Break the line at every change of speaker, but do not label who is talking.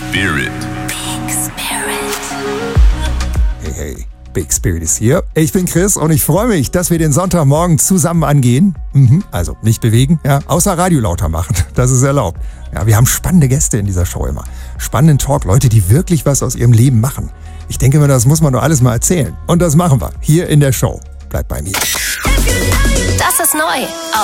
Spirit.
Big Spirit.
Hey, Big Spirit ist hier. Ich bin Chris und ich freue mich, dass wir den Sonntagmorgen zusammen angehen. Also nicht bewegen, ja, außer Radio lauter machen. Das ist erlaubt. Ja, wir haben spannende Gäste in dieser Show immer. Spannenden Talk, Leute, die wirklich was aus ihrem Leben machen. Ich denke mir, das muss man nur alles mal erzählen. Und das machen wir hier in der Show. Bleibt bei mir.
Das ist neu.